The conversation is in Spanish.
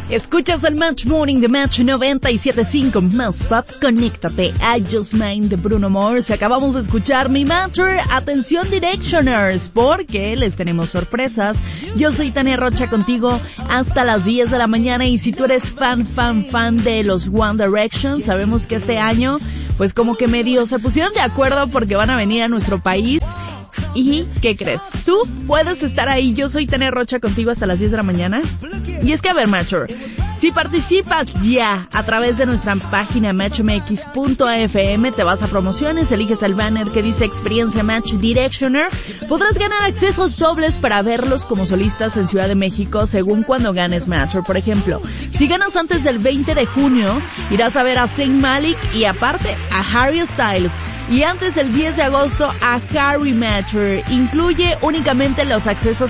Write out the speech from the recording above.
Escuchas el Match Morning de Match 97.5 más pop. Conéctate a Just Mine de Bruno Mars. Acabamos de escuchar Mi Matcher. Atención Directioners, porque les tenemos sorpresas. Yo soy Tania Rocha contigo hasta las 10 de la mañana, y si tú eres fan de los One Direction, sabemos que este año pues como que medio se pusieron de acuerdo porque van a venir a nuestro país. ¿Y qué crees? Tú puedes estar ahí. Yo soy Tania Rocha contigo hasta las 10 de la mañana. Y es que, a ver, Matcher, si participas ya a través de nuestra página matchmx.fm, te vas a promociones, eliges el banner que dice Experiencia Match Directioner, podrás ganar accesos dobles para verlos como solistas en Ciudad de México según cuando ganes Matcher. Por ejemplo, si ganas antes del 20 de junio, irás a ver a Zayn Malik y aparte a Harry Styles. Y antes del 10 de agosto a Harry Matcher. Incluye únicamente los accesos